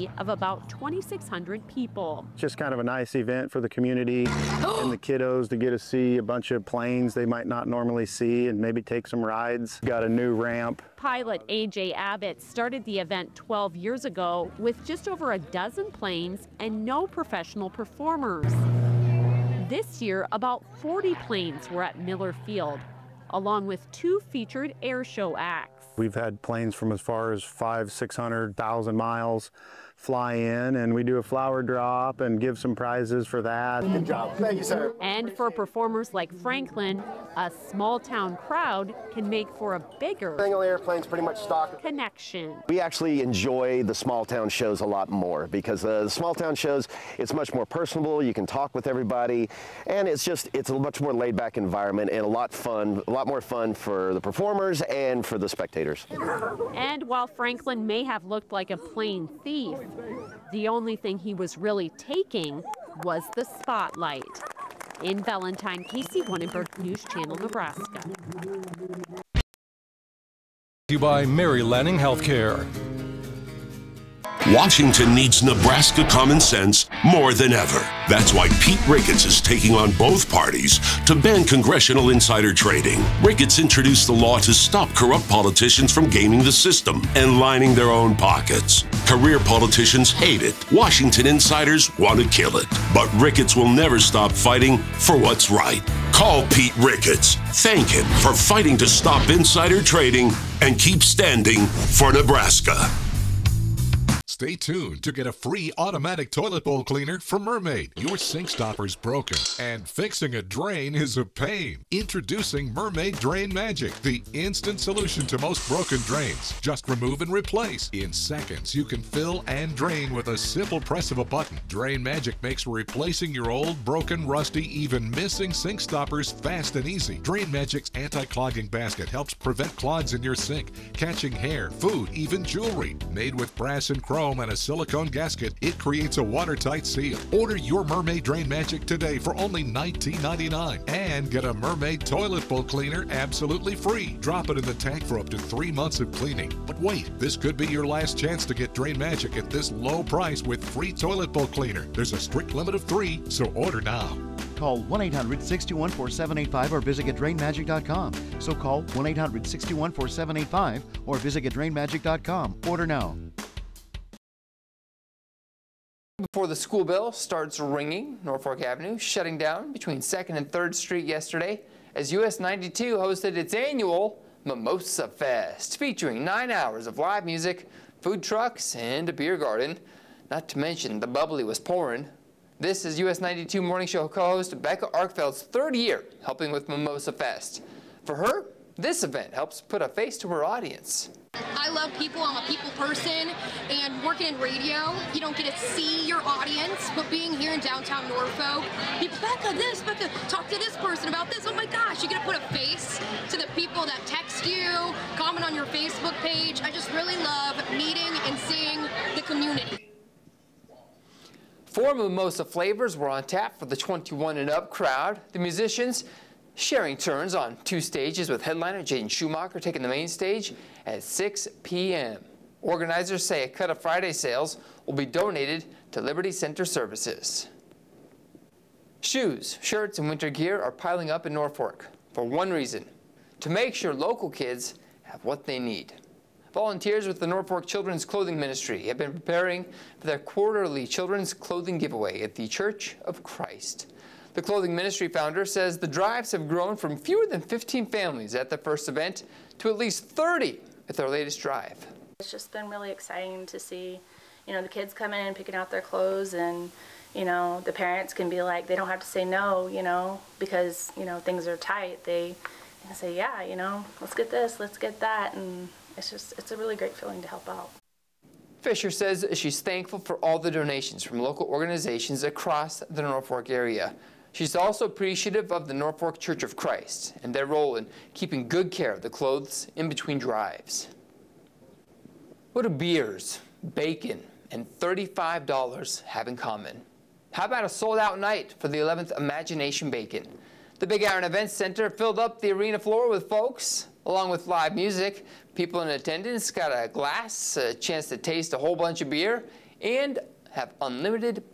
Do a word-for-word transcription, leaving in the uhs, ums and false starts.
capacity of about twenty-six hundred people. Just kind of a nice event for the community and the kiddos to get to see a bunch of planes they might not normally see and maybe take some rides. Got a new ramp. Pilot A J Abbott started the event twelve years ago with just over a dozen planes and no professional performers. This year, about forty planes were at Miller Field, along with two featured air show acts. We've had planes from as far as five, six hundred thousand miles fly in, and we do a flower drop and give some prizes for that. Good job. Thank you, sir. And for performers like Franklin, a small town crowd can make for a bigger Single airplane's pretty much stock connection. We actually enjoy the small town shows a lot more because uh, the small town shows, it's much more personable. You can talk with everybody, and it's just it's a much more laid back environment and a lot fun, a lot more fun for the performers and for the spectators. And while Franklin may have looked like a plane thief, the only thing he was really taking was the spotlight. In Valentine, Casey Wannenberg, News Channel, Nebraska. You by Mary Lanning Healthcare. Washington needs Nebraska common sense more than ever. That's why Pete Ricketts is taking on both parties to ban congressional insider trading. Ricketts introduced the law to stop corrupt politicians from gaming the system and lining their own pockets. Career politicians hate it. Washington insiders want to kill it. But Ricketts will never stop fighting for what's right. Call Pete Ricketts. Thank him for fighting to stop insider trading and keep standing for Nebraska. Stay tuned to get a free automatic toilet bowl cleaner from Mermaid. Your sink stopper's broken, and fixing a drain is a pain. Introducing Mermaid Drain Magic, the instant solution to most broken drains. Just remove and replace. In seconds, you can fill and drain with a simple press of a button. Drain Magic makes replacing your old, broken, rusty, even missing sink stoppers fast and easy. Drain Magic's anti-clogging basket helps prevent clogs in your sink, catching hair, food, even jewelry. Made with brass and chrome and a silicone gasket, it creates a watertight seal. Order your Mermaid Drain Magic today for only nineteen ninety-nine dollars and get a Mermaid toilet bowl cleaner absolutely free. Drop it in the tank for up to three months of cleaning. But wait, this could be your last chance to get Drain Magic at this low price with free toilet bowl cleaner. There's a strict limit of three, so order now. Call one eight hundred, six two one, four seven eight five or visit get drain magic dot com. So call one eight hundred, six two one, four seven eight five or visit get drain magic dot com. Order now. Before the school bell starts ringing, Norfolk Avenue shutting down between second and third Street yesterday as U S ninety-two hosted its annual Mimosa Fest, featuring nine hours of live music, food trucks, and a beer garden. Not to mention the bubbly was pouring. This is U S ninety-two Morning Show co-host Becca Arkfeld's third year helping with Mimosa Fest. For her, this event helps put a face to her audience. I love people, I'm a people person, and working in radio, you don't get to see your audience, but being here in downtown Norfolk, people, Becca this, Becca, talk to this person about this, oh my gosh, you get to put a face to the people that text you, comment on your Facebook page. I just really love meeting and seeing the community. Four mimosa flavors were on tap for the twenty-one and up crowd. The musicians sharing turns on two stages with headliner Jaden Schumacher taking the main stage at six p m Organizers say a cut of Friday sales will be donated to Liberty Center Services. Shoes, shirts, and winter gear are piling up in Norfolk for one reason: to make sure local kids have what they need. Volunteers with the Norfolk Children's Clothing Ministry have been preparing for their quarterly children's clothing giveaway at the Church of Christ. The clothing ministry founder says the drives have grown from fewer than fifteen families at the first event to at least thirty at their latest drive. It's just been really exciting to see, you know, the kids coming in and picking out their clothes, and, you know, the parents can be like, they don't have to say no, you know, because, you know, things are tight. They can say, yeah, you know, let's get this, let's get that, and it's just, it's a really great feeling to help out. Fisher says she's thankful for all the donations from local organizations across the Norfolk area. She's also appreciative of the Norfolk Church of Christ and their role in keeping good care of the clothes in between drives. What do beers, bacon, and thirty-five dollars have in common? How about a sold-out night for the eleventh Imagination Bacon? The Big Iron Events Center filled up the arena floor with folks, along with live music. People in attendance got a glass, a chance to taste a whole bunch of beer, and have unlimited